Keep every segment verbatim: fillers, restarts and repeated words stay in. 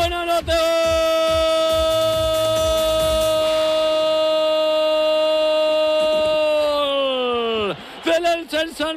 Buonanotte. Del Elche en San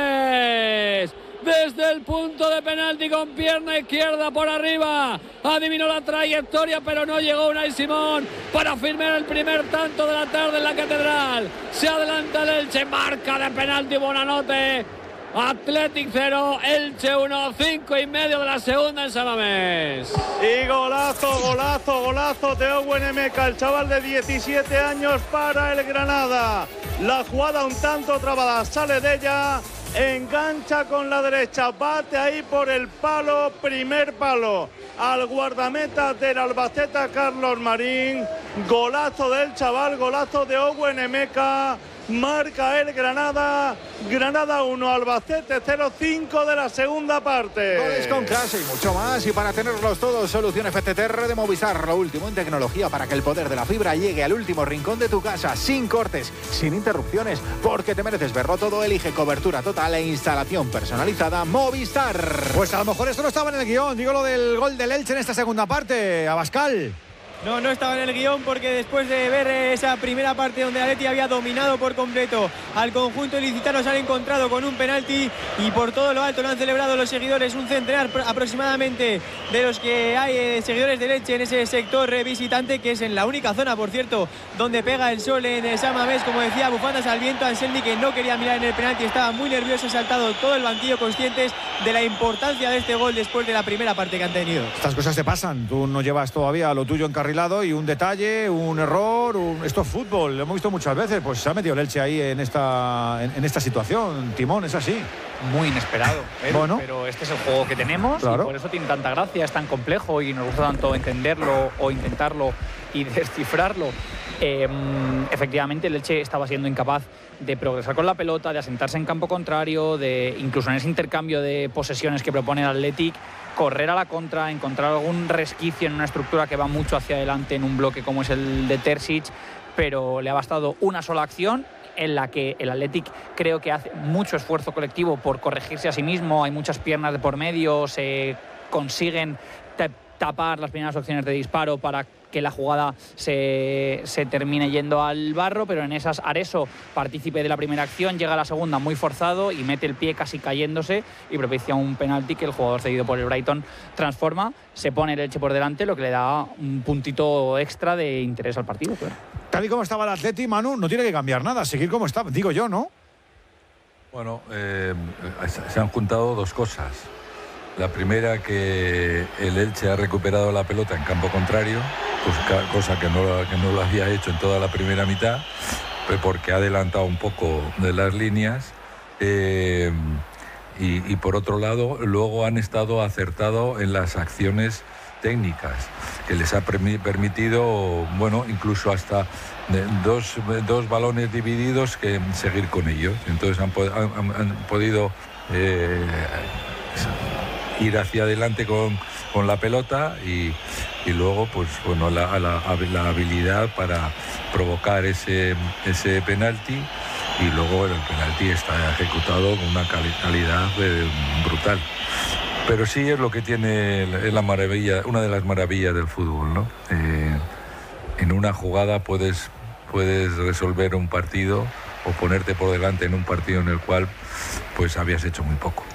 Mamés. Desde el punto de penalti con pierna izquierda por arriba. Adivinó la trayectoria, pero no llegó Unai Simón para firmar el primer tanto de la tarde en la Catedral. Se adelanta el Elche, marca de penalti Buonanotte. Athletic cero, Elche uno, cinco y medio de la segunda en San Mamés. Y golazo, golazo, golazo de Owen Emeka, el chaval de diecisiete años para el Granada. La jugada un tanto trabada, sale de ella, engancha con la derecha, bate ahí por el palo, primer palo al guardameta del Albacete, Carlos Marín. Golazo del chaval, golazo de Owen Emeka. Marca el Granada, Granada uno, Albacete cero, cinco de la segunda parte. Goles con clase y mucho más. Y para tenerlos todos, solución F T T R de Movistar. Lo último en tecnología para que el poder de la fibra llegue al último rincón de tu casa, sin cortes, sin interrupciones, porque te mereces verlo todo. Elige cobertura total e instalación personalizada Movistar. Pues a lo mejor esto no estaba en el guión. Digo lo del gol del Elche en esta segunda parte, Abascal. No, no estaba en el guión porque después de ver esa primera parte donde el Atleti había dominado por completo al conjunto ilicitano, se han encontrado con un penalti y por todo lo alto lo han celebrado los seguidores, un centenar aproximadamente de los que hay eh, seguidores de Elche en ese sector eh, visitante, que es en la única zona, por cierto, donde pega el sol en San Mamés. Como decía, bufandas al viento. Anselmi, que no quería mirar en el penalti, estaba muy nervioso, ha saltado todo el banquillo, conscientes de la importancia de este gol después de la primera parte que han tenido. Estas cosas te pasan, tú no llevas todavía lo tuyo encarrilado y un detalle, un error, un... esto es fútbol, lo hemos visto muchas veces, pues se ha metido el Elche ahí en esta, en, en esta situación. Timón, es así. Muy inesperado, pero, bueno, pero este es el juego que tenemos, claro. Y por eso tiene tanta gracia, es tan complejo y nos gusta tanto entenderlo o intentarlo y descifrarlo. Eh, efectivamente el Elche estaba siendo incapaz de progresar con la pelota, de asentarse en campo contrario, de incluso en ese intercambio de posesiones que propone el Athletic, correr a la contra, encontrar algún resquicio en una estructura que va mucho hacia adelante en un bloque como es el de Terzic, pero le ha bastado una sola acción en la que el Athletic creo que hace mucho esfuerzo colectivo por corregirse a sí mismo. Hay muchas piernas de por medio, se consiguen tapar las primeras opciones de disparo para que la jugada se, se termine yendo al barro, pero en esas Areso, partícipe de la primera acción, llega a la segunda muy forzado y mete el pie casi cayéndose y propicia un penalti que el jugador cedido por el Brighton transforma, se pone el Elche por delante, lo que le da un puntito extra de interés al partido. Claro. Tal y como estaba el Atleti, Manu, no tiene que cambiar nada, seguir como está, digo yo, ¿no? Bueno, eh, se han juntado dos cosas. La primera, que el Elche ha recuperado la pelota en campo contrario, pues, cosa que no, que no lo había hecho en toda la primera mitad, pues porque ha adelantado un poco de las líneas. Eh, y, y por otro lado, luego han estado acertados en las acciones técnicas, que les ha permitido, bueno, incluso hasta dos, dos balones divididos, que seguir con ellos. Entonces han, han, han podido eh, ir hacia adelante con, con la pelota y, y luego, pues bueno, la, la, la habilidad para provocar ese, ese penalti, y luego el penalti está ejecutado con una calidad eh, brutal. Pero sí es lo que tiene, es la maravilla, una de las maravillas del fútbol, ¿no? Eh, en una jugada puedes, puedes resolver un partido o ponerte por delante en un partido en el cual pues habías hecho muy poco.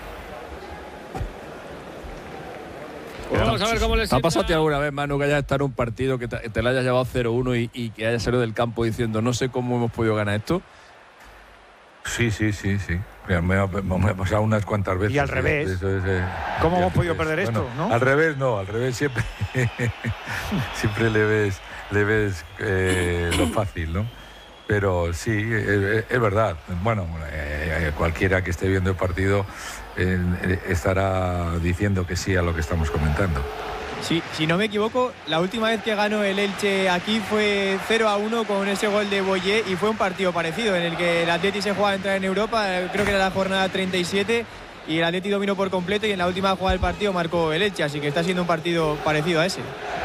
Pues vamos a ver cómo les ¿Te ha pasado a ti alguna vez, Manu, que hayas estado en un partido que te, te lo hayas llevado cero uno y, y que hayas salido del campo diciendo no sé cómo hemos podido ganar esto? Sí, sí, sí, sí. Me ha, me ha pasado unas cuantas veces. Y al revés. Eso es, eh, ¿Cómo hemos podido perder bueno, esto? ¿No? Al revés no, al revés siempre, siempre le ves, le ves eh, lo fácil, ¿no? Pero sí, es, es verdad. Bueno, eh, cualquiera que esté viendo el partido eh, estará diciendo que sí a lo que estamos comentando. Sí, si no me equivoco, la última vez que ganó el Elche aquí fue cero a uno con ese gol de Boyé, y fue un partido parecido en el que el Atleti se jugaba a entrar en Europa, creo que era la jornada treinta y siete, y el Atleti dominó por completo y en la última jugada del partido marcó el Elche, así que está siendo un partido parecido a ese.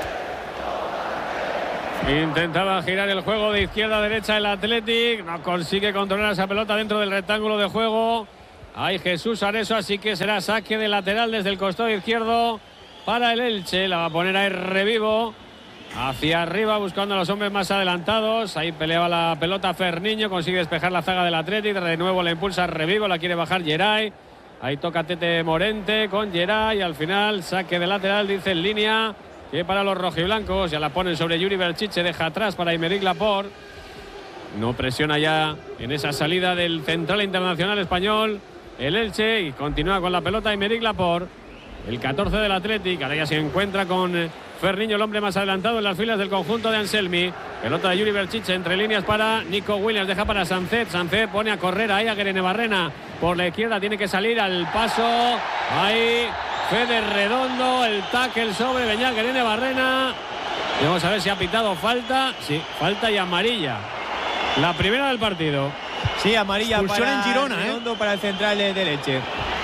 Intentaba girar el juego de izquierda a derecha el Athletic, no consigue controlar esa pelota dentro del rectángulo de juego. Hay Jesús Areso, así que será saque de lateral desde el costado izquierdo para el Elche. La va a poner ahí Revivo. Hacia arriba buscando a los hombres más adelantados. Ahí peleaba la pelota Ferniño. Consigue despejar la zaga del Athletic. De nuevo la impulsa Revivo. La quiere bajar Geray. Ahí toca Tete Morente con Geray. Y al final saque de lateral, dice en línea. Que para los rojiblancos. Ya la ponen sobre Yuri Berchiche. Deja atrás para Aymeric Laporte. No presiona ya en esa salida del central internacional español el Elche. Y continúa con la pelota Aymeric Laporte. El catorce del Athletic. Ahora ya se encuentra con Ferniño, el hombre más adelantado en las filas del conjunto de Anselmi. Pelota de Yuri Berchiche entre líneas para Nico Williams. Deja para Sancet. Sancet pone a correr ahí a Guerenebarrena. Por la izquierda tiene que salir al paso. Ahí Fede Redondo. El tackle sobre Beñat Guerenebarrena. Y vamos a ver si ha pitado falta. Sí, falta y amarilla. La primera del partido. Sí, amarilla Expulsión para en Girona, Redondo, ¿eh? para el central de, de Leche.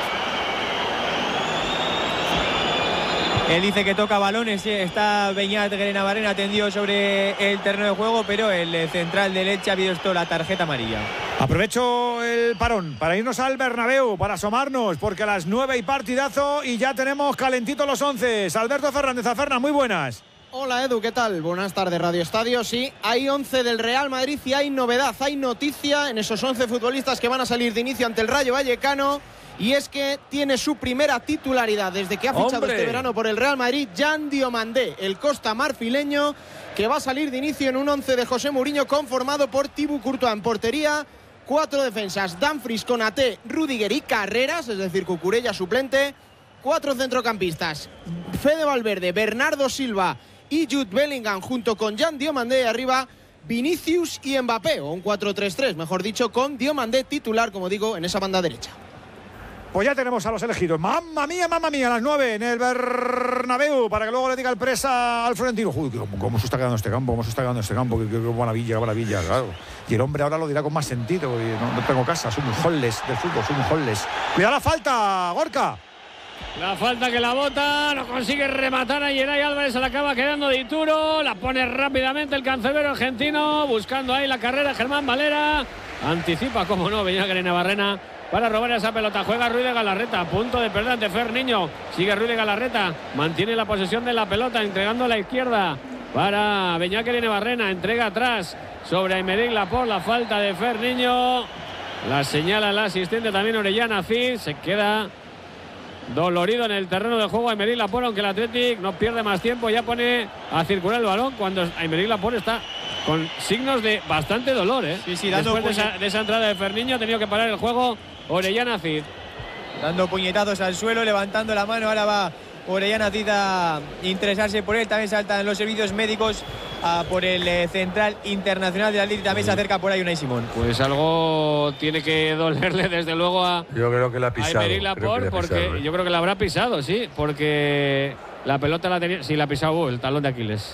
Él dice que toca balones, está Beñat Guerenebarrena tendido sobre el terreno de juego, pero el central de Leche ha visto la tarjeta amarilla. Aprovecho el parón para irnos al Bernabéu, para asomarnos, porque a las nueve hay partidazo y ya tenemos calentitos los once. Alberto Fernández, Aferna, muy buenas. Hola Edu, ¿qué tal? Buenas tardes, Radio Estadio. Sí, hay once del Real Madrid y hay novedad, hay noticia en esos once futbolistas que van a salir de inicio ante el Rayo Vallecano. Y es que tiene su primera titularidad desde que ha fichado ¡Hombre! este verano por el Real Madrid, Jan Diomandé, el costa marfileño, que va a salir de inicio en un once de José Mourinho conformado por Thibaut Courtois en portería, cuatro defensas, Dumfries, Konaté, Rüdiger y Carreras, es decir, Cucurella suplente, cuatro centrocampistas, Fede Valverde, Bernardo Silva y Jude Bellingham junto con Jan Diomandé, arriba Vinicius y Mbappé, o un cuatro tres tres, mejor dicho, con Diomandé titular, como digo, en esa banda derecha. Pues ya tenemos a los elegidos. ¡Mamma mía, mamma mía! A las nueve en el Bernabéu, para que luego le diga el presa al Florentino. Uy, ¿cómo, cómo se está quedando este campo? ¿Cómo se está quedando este campo? Qué, qué, qué maravilla, qué maravilla, claro. Y el hombre ahora lo dirá con más sentido. Y no, no tengo casa, soy un holles del fútbol, soy un holles. ¡Cuidado la falta, Gorka! La falta que la bota, no consigue rematar a Geray Álvarez, se la acaba quedando de Ituro, la pone rápidamente el cancerbero argentino, buscando ahí la carrera Germán Valera, anticipa, como no, Beñat Guerenebarrena para robar esa pelota, juega Ruiz de Galarreta, a punto de perder ante Ferniño, sigue Ruiz de Galarreta, mantiene la posesión de la pelota, entregando a la izquierda para Beñat Guerenebarrena, entrega atrás sobre Aymeric Laporte, la falta de Ferniño, la señala el asistente también Orellana Cid, se queda dolorido en el terreno de juego Aymeric Laporte, aunque el Athletic no pierde más tiempo, ya pone a circular el balón cuando Aymeric Laporte está con signos de bastante dolor, ¿eh? Sí, sí, dando Después de esa, de esa entrada de Ferniño ha tenido que parar el juego Orellana Cid. Dando puñetazos al suelo, levantando la mano, ahora va Orellana Cid a interesarse por él, también saltan los servicios médicos a por el eh, central internacional de Athletic, también se acerca por ahí Unai Simón. Pues algo tiene que dolerle desde luego a yo creo que la ha pisado, Aymeric Laporte, porque pisado, ¿eh? Yo creo que la habrá pisado, sí, porque la pelota la tenía, sí, la ha pisado uh, el talón de Aquiles.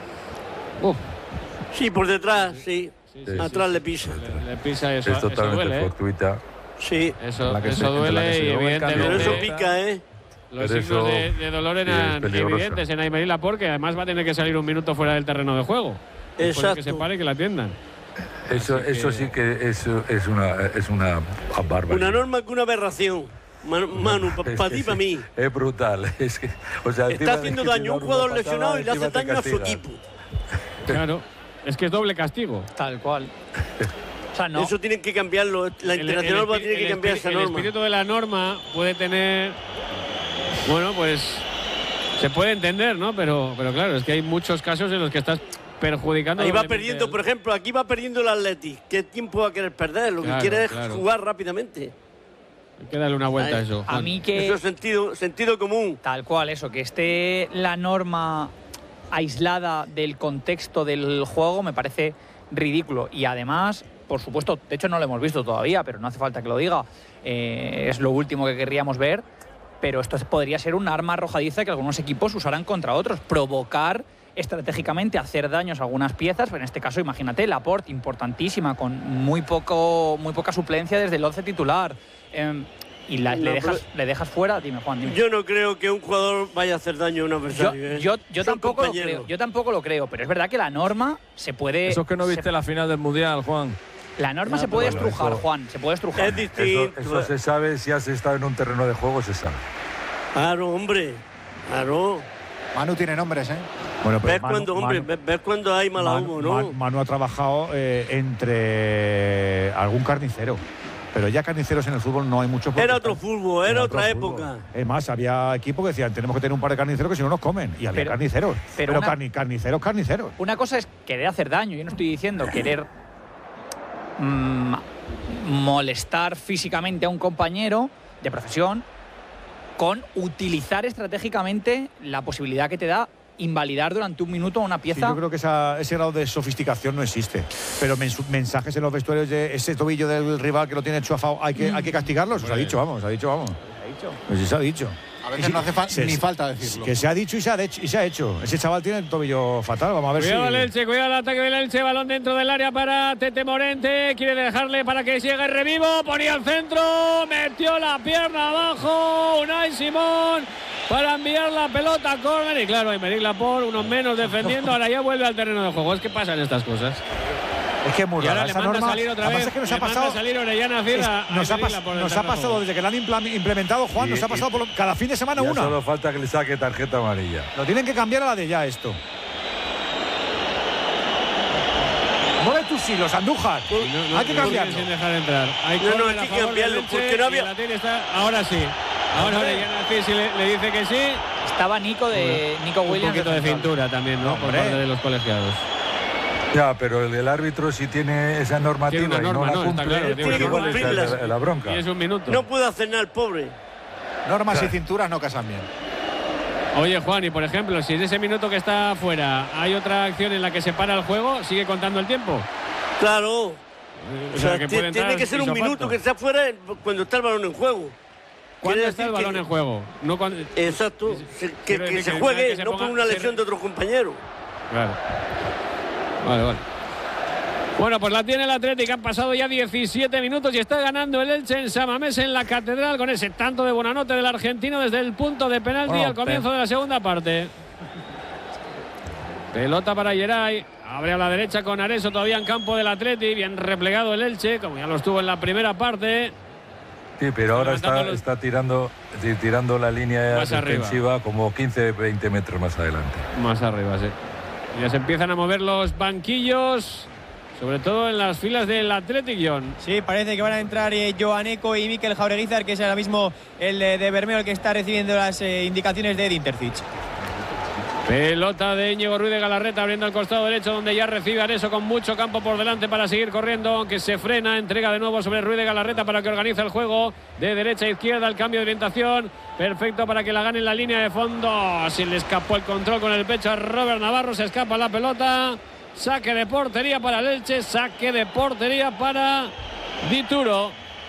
Uf. Sí, por detrás, sí, sí, sí atrás sí, le pisa. Le, le pisa eso, es totalmente eso duele, fortuita. Sí, eso, eso duele y evidentemente. Pero eso pica, ¿eh? Los signos eso, de, de dolor eran sí, evidentes en Aymeric Laporte, que además va a tener que salir un minuto fuera del terreno de juego. Exacto. Que se pare y que la atiendan. Eso, que... eso sí que eso es una, es una barbaridad. Una norma que una aberración. Manu, Manu para pa ti, para mí. Es brutal. Es que, o sea, está haciendo daño a un jugador lesionado y le hace daño a su equipo. Claro, es que es doble castigo. Tal cual. O sea, no. Eso tienen que cambiarlo. La internacional el, el, va a tener que cambiar esa el norma. El espíritu de la norma puede tener. Bueno, pues se puede entender, ¿no? Pero, pero claro, es que hay muchos casos en los que estás perjudicando. Ahí va perdiendo, el... por ejemplo, aquí va perdiendo el Athletic. ¿Qué tiempo va a querer perder? Lo claro, que quiere claro. es jugar rápidamente. Hay que darle una vuelta a, a eso. A mí que... Eso es sentido, sentido común. Tal cual, eso, que esté la norma aislada del contexto del juego me parece ridículo. Y además, por supuesto, de hecho no lo hemos visto todavía, pero no hace falta que lo diga. Eh, es lo último que querríamos ver. Pero esto podría ser un arma arrojadiza que algunos equipos usarán contra otros. Provocar estratégicamente, hacer daños a algunas piezas. Pero en este caso, imagínate, Laporte, importantísima, con muy, poco, muy poca suplencia desde el once titular. Eh, y la, no, le, dejas, pero... le dejas fuera. Dime, Juan, dime. Yo no creo que un jugador vaya a hacer daño a un adversario. Yo, ¿eh? yo, yo, tampoco lo creo, yo tampoco lo creo. Pero es verdad que la norma se puede... Eso es que no viste se... la final del Mundial, Juan. La norma no, se puede bueno, estrujar, eso, Juan, se puede estrujar. Es distinto. Eso, eso se sabe, si has estado en un terreno de juego, se sabe. Claro, hombre. Claro. Manu tiene nombres, ¿eh? Bueno, pero Ver Manu, cuando, hombre, Manu, ver cuando hay mala Manu, humo, ¿no? Manu, Manu ha trabajado eh, entre algún carnicero. Pero ya carniceros en el fútbol no hay muchos. Era otro fútbol, era, era otra otro época. Fútbol. Es más, había equipos que decían, tenemos que tener un par de carniceros que si no nos comen. Y había pero, carniceros. Pero, pero una, carni, carniceros, carniceros. Una cosa es querer hacer daño. Yo no estoy diciendo querer mmm, molestar físicamente a un compañero de profesión con utilizar estratégicamente la posibilidad que te da invalidar durante un minuto una pieza. Sí, yo creo que esa, ese grado de sofisticación no existe. Pero mens mensajes en los vestuarios de ese tobillo del rival que lo tiene chufado, hay que, hay que castigarlo. Se ha dicho, vamos, se ha dicho, vamos. Se ha dicho. Pues sí, se ha dicho. A veces no hace fa se, ni falta decirlo. Que se ha dicho y se ha, hecho, y se ha hecho. Ese chaval tiene el tobillo fatal. Vamos a ver cuidado si... el Elche, cuidado el ataque del Elche. Balón dentro del área para Tete Morente. Quiere dejarle para que llegue Revivo. Ponía el centro. Metió la pierna abajo. Unai Simón para enviar la pelota a córner. Y claro, Aymeric Laporte, unos menos defendiendo. Ahora ya vuelve al terreno de juego. Es que pasan estas cosas. Es que es muy rara esa norma. Salir otra vez, es que nos ha le pasado. Salir Orellana Fierra, es, nos ha, pas, nos ha pasado desde que la han implementado, Juan. Y, nos ha pasado por lo, cada fin de semana ya una. Solo falta que le saque tarjeta amarilla. Lo tienen que cambiar a la de ya esto. Mueve tus hilos, Andújar. No, no, hay que no cambiarlo. Sin dejar entrar. Hay no, no, hay que cambiarlo porque no había. Está, ahora sí. Ahora Orellana sí, le, le dice que sí. Estaba Nico de Nico Williams. Un poquito de cintura también, ¿no? Por parte de los colegiados. Ya, pero el, el árbitro si tiene esa normativa tiene una norma, y no, no la cumple, claro, pues igual es la, la, la bronca. Y es un minuto. No puede hacer nada el pobre. Normas claro. y cinturas no casan bien. Oye, Juan, y por ejemplo, si en ese minuto que está fuera hay otra acción en la que se para el juego, ¿sigue contando el tiempo? Claro. O sea, o sea, que tiene que ser un minuto que está fuera cuando está el balón en juego. ¿Cuándo está el balón que... en juego? No cuando... Exacto. Se, que, que, que se juegue, que se no ponga... por una lesión se... de otro compañero. Claro. Vale, vale. Bueno, pues la tiene el Atlético. Han pasado ya diecisiete minutos y está ganando el Elche en San Mamés, en la Catedral, con ese tanto de Buonanotte del argentino desde el punto de penalti bueno, al comienzo de la segunda parte. Pelota para Geray. Abre a la derecha con Areso todavía en campo del Atleti. Bien replegado el Elche, como ya lo estuvo en la primera parte. Sí, pero ahora está, los... está tirando, tirando la línea más defensiva arriba. Como quince veinte metros más adelante. Más arriba, sí. Ya se empiezan a mover los banquillos, sobre todo en las filas del Athletic, John. Sí, parece que van a entrar eh, Joan Eco y Mikel Jaureguizar, que es ahora mismo el eh, de Bermeo el que está recibiendo las eh, indicaciones de Edin Terzic. Pelota de Íñigo Ruiz de Galarreta abriendo al costado derecho, donde ya recibe Areso con mucho campo por delante para seguir corriendo, aunque se frena. Entrega de nuevo sobre Ruiz de Galarreta para que organice el juego de derecha a izquierda, el cambio de orientación perfecto para que la gane en la línea de fondo. Se le escapó el control con el pecho a Robert Navarro, se escapa la pelota. Saque de portería para el Elche, saque de portería para Dituro.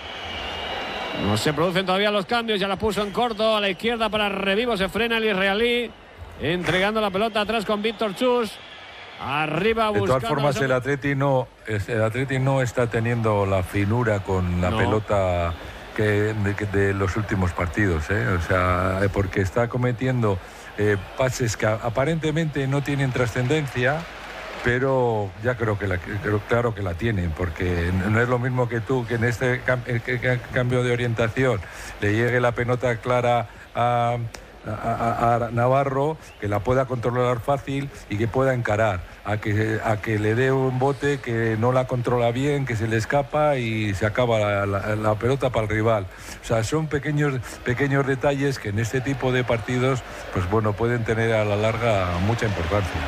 No se producen todavía los cambios, ya la puso en corto a la izquierda para Revivo, se frena el israelí. Entregando la pelota atrás con Víctor Chus. Arriba buscando. De todas formas, el Atleti no, el Atleti no está teniendo la finura con la no. pelota que de, de los últimos partidos, ¿eh? O sea, porque está cometiendo eh, pases que aparentemente no tienen trascendencia, pero ya creo que la, creo, claro que la tienen, porque no es lo mismo que tú, que en este cam, cambio de orientación le llegue la pelota clara a... A, a, a Navarro, que la pueda controlar fácil y que pueda encarar, a que, a que le dé un bote que no la controla bien, que se le escapa y se acaba la, la, la pelota para el rival. O sea, son pequeños, pequeños detalles que en este tipo de partidos, pues bueno, pueden tener a la larga mucha importancia.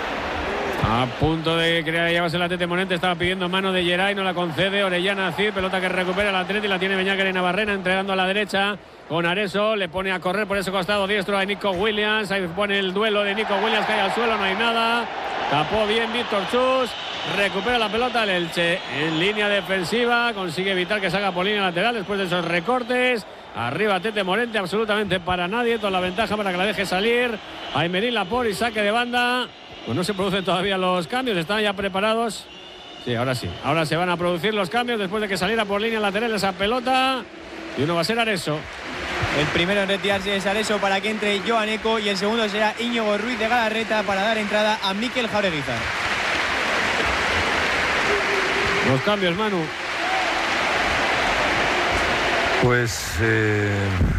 A punto de crear llevarse la Tete Morente, estaba pidiendo mano de Geray, no la concede. Orellana Cid, pelota que recupera el Atleti, la tiene Beñáquer en Navarrena, entregando a la derecha con Areso, le pone a correr por ese costado diestro a Nico Williams, ahí pone el duelo de Nico Williams, cae al suelo, no hay nada. Tapó bien Víctor Chus, recupera la pelota el Elche en línea defensiva, consigue evitar que salga por línea lateral después de esos recortes. Arriba Tete Morente, absolutamente para nadie, toda la ventaja para que la deje salir. Aymeric Laporte y saque de banda. Pues no se producen todavía los cambios, están ya preparados. Sí, ahora sí, ahora se van a producir los cambios después de que saliera por línea lateral esa pelota. Y uno va a ser Areso. El primero en retirarse es Areso para que entre Joan Eco y el segundo será Íñigo Ruiz de Galarreta para dar entrada a Mikel Jaureguizar. Los cambios, Manu. Pues... Eh...